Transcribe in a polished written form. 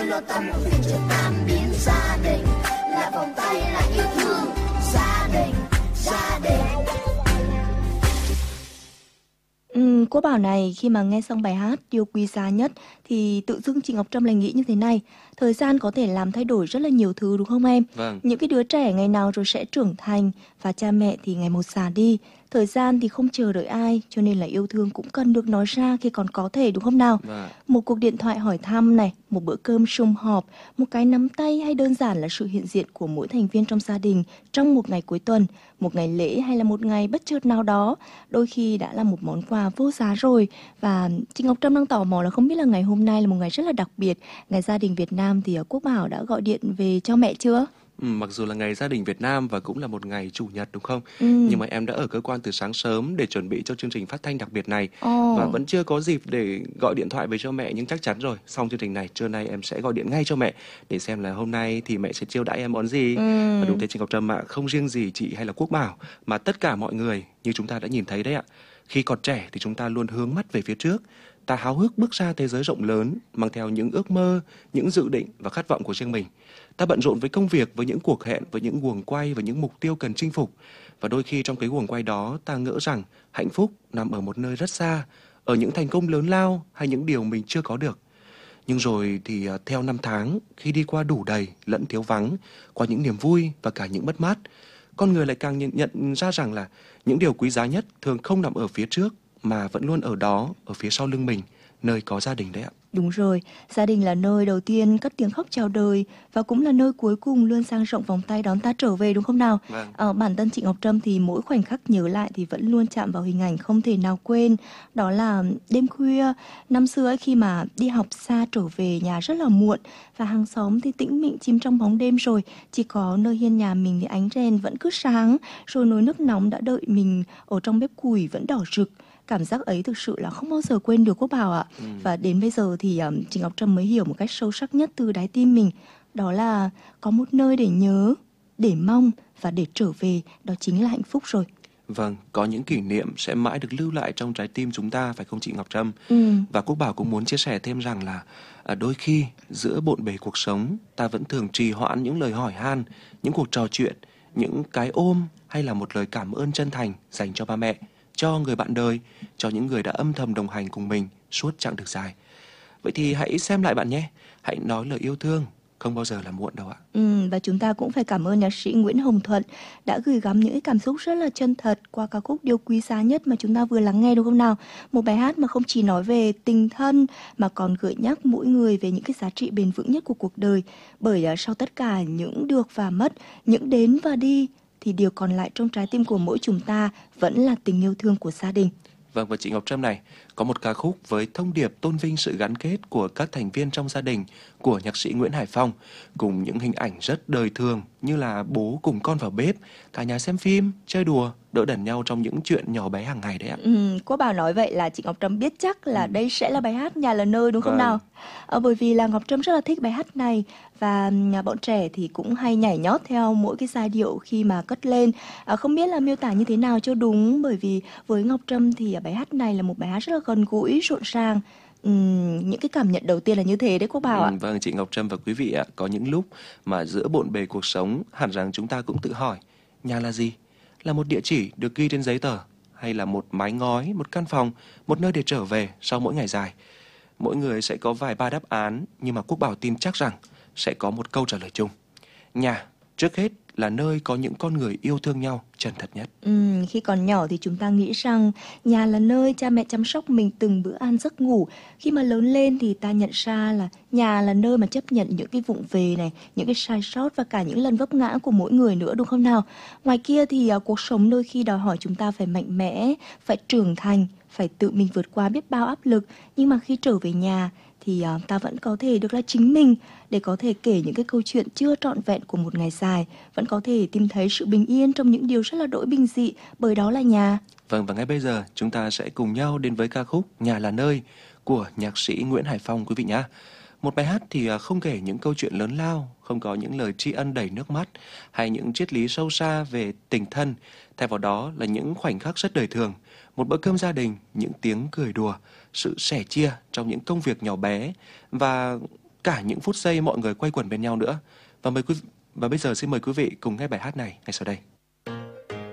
nơi lo tâm một phiên chợ tan biến. Gia đình là vòng tay, là yêu thương. Gia đình, gia đình. Cô bảo này, khi mà nghe xong bài hát Điều Quý Giá Nhất thì tự dưng chị Ngọc Trâm lại nghĩ như thế này. Thời gian có thể làm thay đổi rất là nhiều thứ đúng không em? Vâng. Những cái đứa trẻ ngày nào rồi sẽ trưởng thành, và cha mẹ thì ngày một già đi. Thời gian thì không chờ đợi ai, cho nên là yêu thương cũng cần được nói ra khi còn có thể, đúng không nào? Vâng. Một cuộc điện thoại hỏi thăm này, một bữa cơm sum họp, một cái nắm tay, hay đơn giản là sự hiện diện của mỗi thành viên trong gia đình trong một ngày cuối tuần, một ngày lễ, hay là một ngày bất chợt nào đó, đôi khi đã là một món quà vô giá rồi. Và chị Ngọc Trâm đang tò mò là không biết là ngày hôm nay là một ngày rất là đặc biệt, ngày gia đình Việt Nam, thì Quốc Bảo đã gọi điện về cho mẹ chưa? Mặc dù là ngày gia đình Việt Nam và cũng là một ngày chủ nhật đúng không? Nhưng mà em đã ở cơ quan từ sáng sớm để chuẩn bị cho chương trình phát thanh đặc biệt này. Và vẫn chưa có dịp để gọi điện thoại về cho mẹ, nhưng chắc chắn rồi, xong chương trình này trưa nay em sẽ gọi điện ngay cho mẹ để xem là hôm nay thì mẹ sẽ chiêu đãi em món gì. Và đúng thế chị Ngọc Trâm ạ, không riêng gì chị hay là Quốc Bảo mà tất cả mọi người như chúng ta đã nhìn thấy đấy ạ. Khi còn trẻ thì chúng ta luôn hướng mắt về phía trước. Ta háo hức bước ra thế giới rộng lớn, mang theo những ước mơ, những dự định và khát vọng của riêng mình. Ta bận rộn với công việc, với những cuộc hẹn, với những guồng quay và những mục tiêu cần chinh phục. Và đôi khi trong cái guồng quay đó ta ngỡ rằng hạnh phúc nằm ở một nơi rất xa, ở những thành công lớn lao hay những điều mình chưa có được. Nhưng rồi thì theo năm tháng, khi đi qua đủ đầy lẫn thiếu vắng, qua những niềm vui và cả những mất mát, con người lại càng nhận ra rằng là những điều quý giá nhất thường không nằm ở phía trước mà vẫn luôn ở đó, ở phía sau lưng mình, nơi có gia đình đấy ạ. Đúng rồi, gia đình là nơi đầu tiên cất tiếng khóc chào đời, và cũng là nơi cuối cùng luôn dang rộng vòng tay đón ta trở về, đúng không nào? Vâng. Bản thân chị Ngọc Trâm thì mỗi khoảnh khắc nhớ lại thì vẫn luôn chạm vào hình ảnh không thể nào quên. Đó là đêm khuya, năm xưa ấy, khi mà đi học xa trở về nhà rất là muộn, và hàng xóm thì tĩnh mịch chìm trong bóng đêm rồi. Chỉ có nơi hiên nhà mình thì ánh đèn vẫn cứ sáng, rồi nồi nước nóng đã đợi mình ở trong bếp củi vẫn đỏ rực. Cảm giác ấy thực sự là không bao giờ quên được Quốc Bảo ạ. Và đến bây giờ thì chị Ngọc Trâm mới hiểu một cách sâu sắc nhất từ đáy tim mình. Đó là có một nơi để nhớ, để mong và để trở về, đó chính là hạnh phúc rồi. Vâng, có những kỷ niệm sẽ mãi được lưu lại trong trái tim chúng ta, phải không chị Ngọc Trâm? Và Quốc Bảo cũng muốn chia sẻ thêm rằng là đôi khi giữa bộn bề cuộc sống, ta vẫn thường trì hoãn những lời hỏi han, những cuộc trò chuyện, những cái ôm hay là một lời cảm ơn chân thành dành cho ba mẹ, cho người bạn đời, cho những người đã âm thầm đồng hành cùng mình suốt chặng đường dài. Vậy thì hãy xem lại bạn nhé, hãy nói lời yêu thương, không bao giờ là muộn đâu ạ. Và chúng ta cũng phải cảm ơn nhạc sĩ Nguyễn Hồng Thuận đã gửi gắm những cảm xúc rất là chân thật qua ca khúc Điều Quý Giá Nhất mà chúng ta vừa lắng nghe, đúng không nào? Một bài hát mà không chỉ nói về tình thân mà còn gợi nhắc mỗi người về những cái giá trị bền vững nhất của cuộc đời. Bởi sau tất cả những được và mất, những đến và đi, thì điều còn lại trong trái tim của mỗi chúng ta vẫn là tình yêu thương của gia đình. Vâng, và chị Ngọc Trâm này, có một ca khúc với thông điệp tôn vinh sự gắn kết của các thành viên trong gia đình của nhạc sĩ Nguyễn Hải Phong, cùng những hình ảnh rất đời thường như là bố cùng con vào bếp, cả nhà xem phim, chơi đùa, đỡ đần nhau trong những chuyện nhỏ bé hàng ngày đấy ạ. Cô Bảo nói vậy là chị Ngọc Trâm biết chắc là đây sẽ là bài hát Nhà Là Nơi, đúng không nào? Bởi vì là Ngọc Trâm rất là thích bài hát này, và bọn trẻ thì cũng hay nhảy nhót theo mỗi cái giai điệu khi mà cất lên. Không biết là miêu tả như thế nào cho đúng, bởi vì với Ngọc Trâm thì bài hát này là một bài hát rất là gần gũi, rộn ràng. Những cái cảm nhận đầu tiên là như thế đấy Quốc Bảo ạ. Vâng, chị Ngọc Trâm và quý vị ạ, có những lúc mà giữa bộn bề cuộc sống, hẳn rằng chúng ta cũng tự hỏi, nhà là gì? Là một địa chỉ được ghi trên giấy tờ, hay là một mái ngói, một căn phòng, một nơi để trở về sau mỗi ngày dài? Mỗi người sẽ có vài ba đáp án, nhưng mà Quốc Bảo tin chắc rằng sẽ có một câu trả lời chung. Nhà, trước hết là nơi có những con người yêu thương nhau chân thật nhất. Khi còn nhỏ thì chúng ta nghĩ rằng nhà là nơi cha mẹ chăm sóc mình từng bữa ăn giấc ngủ. Khi mà lớn lên thì ta nhận ra là nhà là nơi mà chấp nhận những cái vụng về này, những cái sai sót và cả những lần vấp ngã của mỗi người nữa, đúng không nào? Ngoài kia thì cuộc sống đôi khi đòi hỏi chúng ta phải mạnh mẽ, phải trưởng thành, phải tự mình vượt qua biết bao áp lực. Nhưng mà khi trở về nhà thì ta vẫn có thể được là chính mình, để có thể kể những cái câu chuyện chưa trọn vẹn của một ngày dài, vẫn có thể tìm thấy sự bình yên trong những điều rất là đỗi bình dị, bởi đó là nhà. Vâng, và ngay bây giờ chúng ta sẽ cùng nhau đến với ca khúc Nhà Là Nơi của nhạc sĩ Nguyễn Hải Phong quý vị nhé. Một bài hát thì không kể những câu chuyện lớn lao, không có những lời tri ân đầy nước mắt hay những triết lý sâu xa về tình thân. Thay vào đó là những khoảnh khắc rất đời thường, một bữa cơm gia đình, những tiếng cười đùa, sự sẻ chia trong những công việc nhỏ bé. Và cả những phút giây mọi người quây quần bên nhau nữa. Và bây giờ xin mời quý vị cùng nghe bài hát này ngay sau đây.